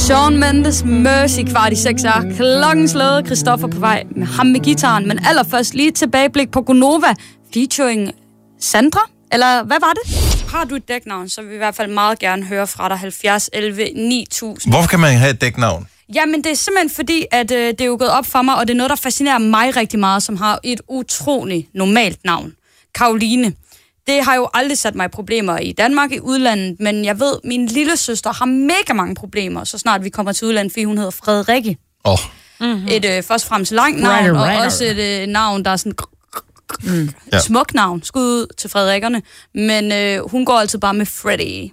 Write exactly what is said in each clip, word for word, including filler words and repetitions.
Shawn Mendes, Mercy, kvart i seks er klokken slået. Christoffer på vej med ham med gitaren. Men allerførst lige tilbageblik på Gonova, featuring Sandra. Eller hvad var det? Har du et dæknavn, så vil vi i hvert fald meget gerne høre fra dig. halvfjerds elleve ni tusind. Hvorfor kan man have et dæknavn? Jamen, det er simpelthen fordi, at øh, det er jo gået op for mig, og det er noget, der fascinerer mig rigtig meget, som har et utroligt normalt navn. Karoline. Det har jo aldrig sat mig i problemer i Danmark, i udlandet, men jeg ved, at min lille søster har mega mange problemer, så snart vi kommer til udlandet, fordi hun hedder Frederikke. Oh. Mm-hmm. Et øh, først og fremmest langt navn, right, right, og også et øh, navn, der er sådan mm. ja. smuk navn. Skud ud til Frederikkerne. Men øh, hun går altid bare med Freddy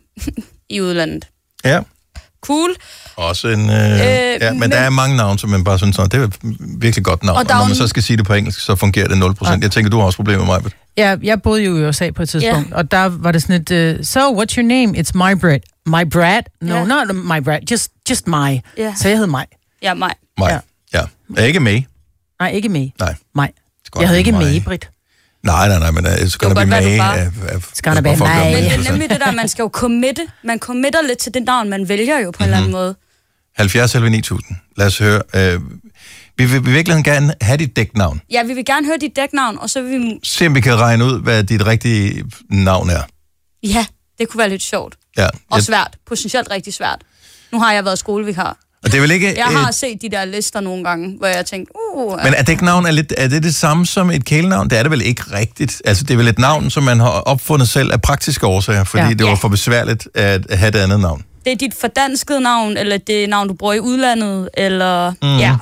i udlandet. Ja. Cool. Også en... Øh, øh, ja, men, men der er mange navne, som man bare synes, det er et virkelig godt navn. Og, og når man så skal sige det på engelsk, så fungerer det nul procent. Ja. Jeg tænker, du har også problemer med mig. Ja, jeg boede jo i U S A på et tidspunkt, yeah. og der var det sådan et, uh, so what's your name? It's my Brad. My Brad? No, yeah. not my Brad, just, just my. Yeah. Så jeg hed Maj. Ja, Maj. Maj, ja. ja. Ikke May. Nej, ikke May. Nej. Maj. Jeg hed ikke May, Britt. Nej, nej, nej, men uh, it's gonna be May. It's gonna be May. Men det er nemlig det der, man skal jo committe. Man committer lidt til det navn, man vælger jo på mm-hmm. en eller anden måde. halvfjerds elleve ni tusind. Lad os høre. Uh, vi vil virkelig gerne have dit dæknavn. Ja, vi vil gerne høre dit dæknavn, og så vil vi... Se, om vi kan regne ud, hvad dit rigtige navn er. Ja, det kunne være lidt sjovt. Ja. Og jeg... svært. Potentielt rigtig svært. Nu har jeg været skolevikar. Og det er vel ikke... Jeg har et... set de der lister nogle gange, hvor jeg tænkte, uh... Men er dæknavn er, lidt, er det det samme som et kælenavn? Det er det vel ikke rigtigt. Altså, det er vel et navn, som man har opfundet selv af praktiske årsager, fordi ja. det var ja. for besværligt at have det andet navn. Det er dit fordanskede navn, eller det navn, du bruger i udlandet, eller... Mm. Ja.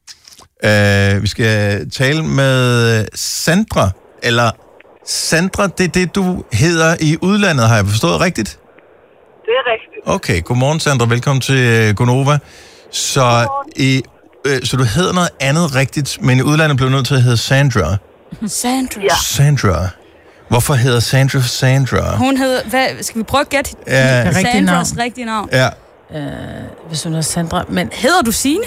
Uh, vi skal tale med Sandra, eller Sandra, det er det, du hedder i udlandet, har jeg forstået rigtigt? Det er rigtigt. Okay, godmorgen Sandra, velkommen til Gonova. Så, i, øh, så du hedder noget andet rigtigt, men i udlandet blev du nødt til at hedde Sandra. Sandra? Ja. Sandra. Hvorfor hedder Sandra Sandra? Hun hedder, hvad, skal vi prøve at gætte ja. Sandras rigtige navn? Ja. Øh, hvis hun hedder Sandra, men... Hedder du Signe?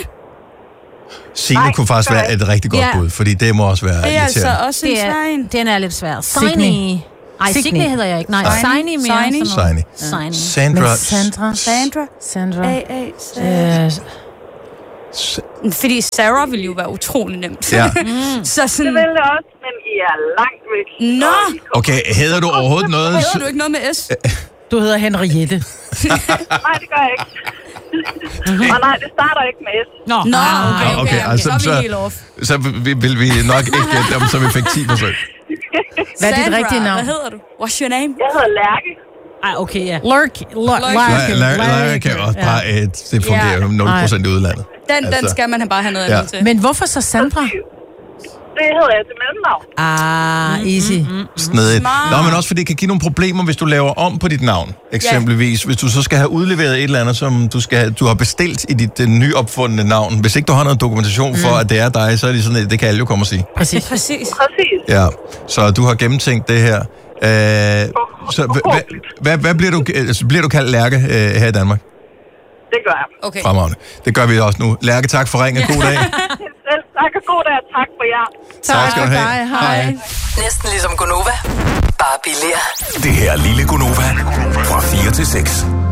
Signe kunne faktisk være et rigtig godt ja. bud, fordi det må også være det er irriterende. altså også en svær. Den er lidt svær. Signe. Ej, Signe hedder jeg ikke. Nej, Signe mere. Signe. Signe. Sandra. Sandra. Sandra. Sandra. A, A, Sandra. Fordi Sarah ville jo være utrolig nemt. Ja. mm. Så sådan... Det vil det også, men I er langt væk. Nå! Okay, hedder du overhovedet noget? Hedder du ikke noget med S? Du hedder Henriette. Nej, det gør jeg ikke. Og nej, det starter ikke med S. Nå, Nå okay, okay, okay, okay. Altså, så er vi helt så, off. Så vil vi nok ikke gætte dem, så vi fik ti procent. Hvad er dit rigtige navn? Hvad hedder du? What's your name? Jeg hedder Lærke. Ej, okay, ja. Lurk. Lærke er også bare et... Det fungerer jo nul procent i udlandet. Den, den skal man bare have noget andet til. Men hvorfor så Sandra? Det hedder jeg til mellemnavn. Ah, easy. Snedigt. Nå, men også fordi det kan give nogle problemer, hvis du laver om på dit navn. Eksempelvis, hvis du så skal have udleveret et eller andet, som du, skal, du har bestilt i dit uh, nyopfundne navn. Hvis ikke du har noget dokumentation for, mm. at det er dig, så er det sådan, det kan alle jo komme og sige. Præcis. Præcis. Præcis. Ja, så du har gennemtænkt det her. Uh, så hvad, hvad, hvad bliver du, altså, bliver du kaldt Lærke uh, her i Danmark? Det gør jeg. Okay. Fremragende. Det gør vi også nu. Lærke, tak for ringen. God dag. Selv tak og god dag, tak for jer. Tak, tak skal du have. Dig. Hej. Hej. Næsten ligesom Gonova, bare billigere. Det her lille Gonova fra fire til seks.